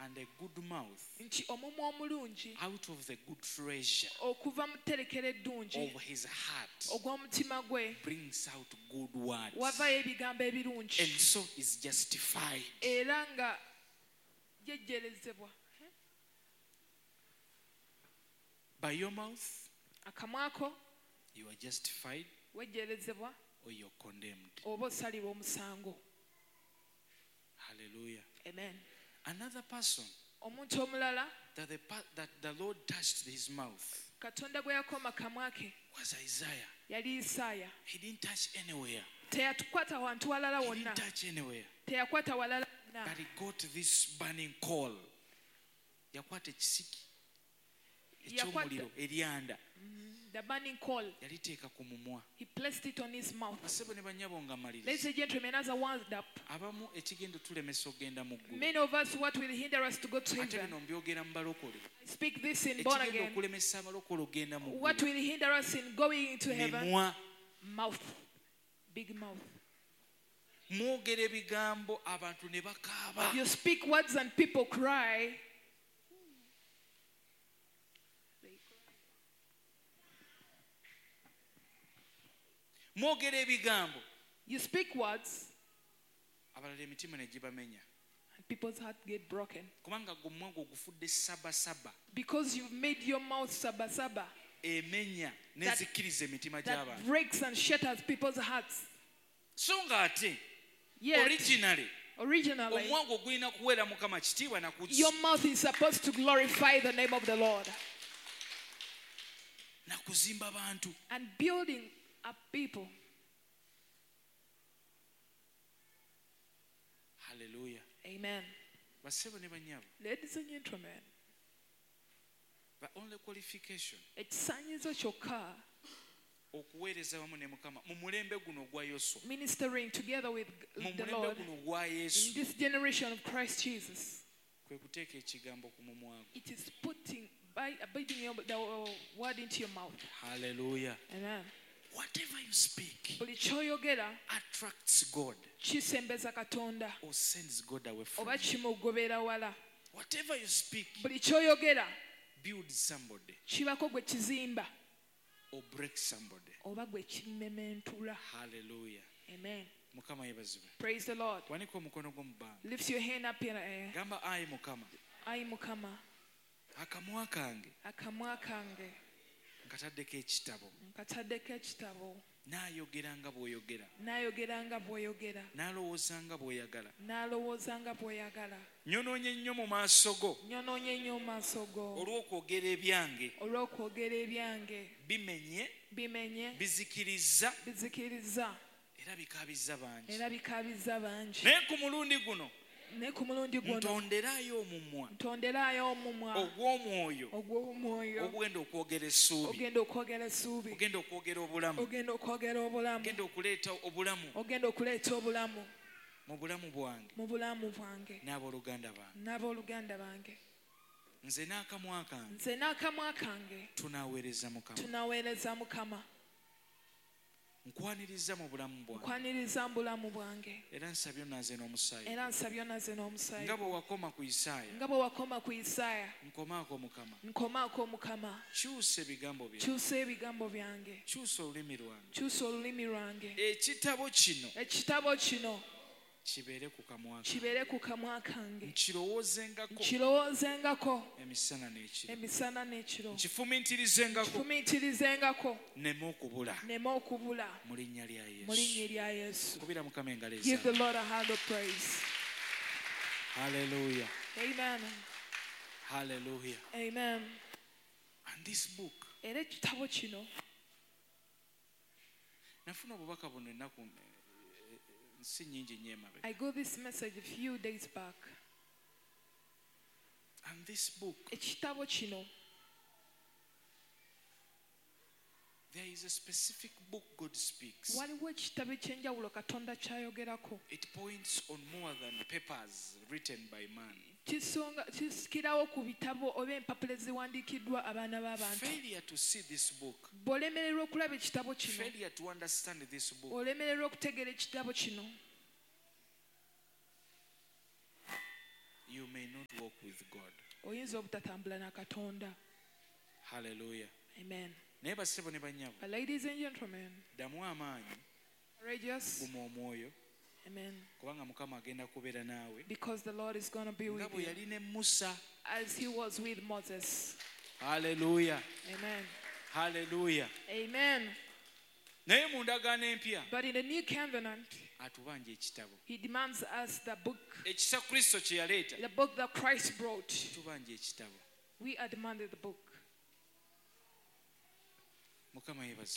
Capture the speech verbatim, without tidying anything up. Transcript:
And a good mouth, nti omumwa omulungi out of the good treasure okuva mu tterekero eddungi of his heart, ogw'omutima gwe brings out good words, wavayo ebigambo ebirungi and so is justified. era nga jejjerezebwa By your mouth, akamwa ko you are justified wejjerezebwa or you're condemned. oba osalibwa omusango. Hallelujah. Amen. Another person Omuntu omulala that the, pa- that the Lord touched his mouth katonda gwe yakoma kamwa ke was Isaiah. yali Isaaya. He didn't touch anywhere. Teyatukwata wantu walala He wonna, didn't touch anywhere. teyakwata walala wonna, But he got this burning coal. Yakwata ekisiki eky'omuliro eryanda, the burning coal, yaliteeka ku mumwa. he placed it on his mouth. Basebo ne bannyabo nga Ladies maliriza. and gentlemen, as I wound up, Abamu ekigenda tulemesa okgenda mu ggulu. many of us, what will hinder us to go to Ate heaven? bino mbyogera mu balokole. I speak this in born Ekigenda again. okulemesa abalokole okgenda mu What ggulu. will hinder us in going into heaven? Mimwa. Mouth. Big mouth. Mwogera ebigambo abantu ne bakaaba. You speak words and people cry. Mwogera ebigambo You speak words abalala emitima ne gibamenya. and people's heart get broken. Kubanga gwe omwago ogufudde sabasaba. Because you've made your mouth saba saba. Emenya nezikkiriza emitima That gy'abantu. breaks and shatters people's hearts. So nga ate Yet, originally originally, omwago ogulina kuweera Mukama kitiibwa na kuki your mouth is supposed to glorify the name of the Lord na kuzimba bantu. and building up people. Hallelujah. Amen. Basebo ne bannyabo, Ladies and gentlemen, the only qualification ekisaanyizo kyokka okuweereza wamu ne Mukama mu mulembe guno ogwa Yoswa, ministering together with mu the mulembe Lord guno ogwa in Yesu, this generation of Christ Jesus, kwe kuteeka ekigambo ku mumwa gwo. it is putting by biting your, the uh, word into your mouth. Hallelujah. Amen. Whatever you speak Buli ky'oyogera attracts God kisembeza Katonda or sends God away from oba you. kimugobera wala. Whatever you speak Buli ky'oyogera builds somebody kibako gwe kizimba or breaks somebody. oba gwe kimementula. Hallelujah. Amen. Mukama yebazibwe. Praise the Lord. Wanika omukono gwo mu bbanga. Lift your hand up in the air. Gamba ayi Mukama, Ayi Mukama, akamwa kange akamwa kange nkataddeko ekitabo, nkataddeko ekitabo, naayogera nga bw'oyogera, naayogera nga bw'oyogera, naalowooza nga bw'oyagala, n'alowooza nga bw'oyagala, nyonoonye nnyo mu maaso go nyonoonye nnyo mu maaso go olw'okwogera ebyange, olw'okwogera ebyange, bimenye, bimenye, bizikiriza bizikiriza era bikaabizza bangi. era bikaabizza bangi. Naye ku mulundi guno Ne ku mulundi guno ntonderayo omumwa ntonderayo omumwa ogw'omwoyo ogw'omwoyo ogenda okwogera essuubi, ogenda okwogera essuubi, ogenda okwogera obulamu, ogenda okwogera obulamu, ogenda okuleeta obulamu ogenda okuleeta obulamu mu bulamu bwange mu bulamu bwange n'abooluganda bange. n'abooluganda bange. Nze n'akamwa kange Nze n'akamwa kange tunaaweereza Mukama. tunaweereza Mukama. Nkwaniriza mu bulamu bwange Nkwaniriza mu bulamu bwange era nsabye onaaze n'omusaayi. era nsabye onaze n'omusaayi. Nga bwe wakoma ku Isaaya, nga bwe wakoma ku Isaaya, nkomaako Mukama. nkomaako Mukama. Kyusa ebigambo byange, Kyusa ebigambo byange, kyusa olulimi lwange. kyusa olulimi lwange. Ekitabo kino Ekitabo kino kibeere ku kamwa kange, kibeere ku kamwa kange, nkirowoozengako nkirowoozengako emisana n'ekiro, emisana n'ekiro, nkifumiitirizengako kifumiitirizengako nneme okubula nneme okubula mu linnya lya mu linnya Yesu. erya Yesu. Kubira Mukama engalo Give the ezange. Lord a hand of praise. Hallelujah. Amen. Hallelujah. Amen. And this book, Era ekitabo kino nafuna obubaka buno ennaku eh, nsi nnyingi nnyo emabega. I got this message a few days back. And this book, Ekitabo kino there is a specific book God speaks. waliwo ekitabo ekyenjawulo Katonda kyayogerako. It points on more than papers written by man. Kisonga kisikirawo ku bitabo oba empapula eziwandiikiddwa abaana b'abantu. Failure to see this book, Bw'olemererwa okulaba ekitabo kino, failure to understand this book, olemererwa okutegeera ekitabo kino, you you may not walk with God. oyinza obutatambula na Katonda. Hallelujah. Amen. Naye basebo ne bannyabo, But ladies and gentlemen, ddamu amaanyi, courageous. guma omwoyo, Amen. kubanga Mukama agenda kubeera naawe Because the Lord is going to be nga with bwe you yali ne Musa. as he was with Moses. Hallelujah. Amen. Hallelujah. Amen. Naye mu ndagaano empya But in the new covenant, atubanja ekitabo. he demands us the book, Ekisa Kristo kye yaleeta, the book that Christ brought. tubanja ekitabo. We are demanded the book. Mukama yeebazibwe.